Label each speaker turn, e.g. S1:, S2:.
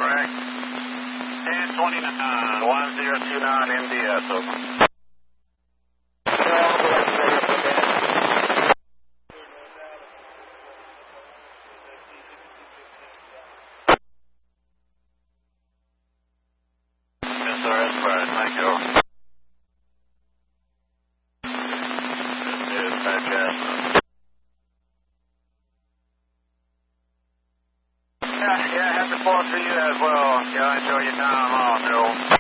S1: correct. 1029, 1029 MDS, over. Yes, sir, that's right. Thank you. This is fantastic. Yeah, happy 4th to you as well. Y'all enjoy your time off, Joe.